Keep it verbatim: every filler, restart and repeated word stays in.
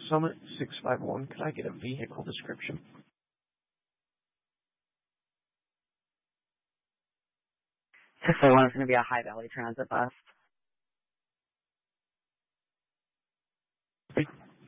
Summit six five one. Could I get a vehicle description? six five one is going to be a High Valley Transit bus.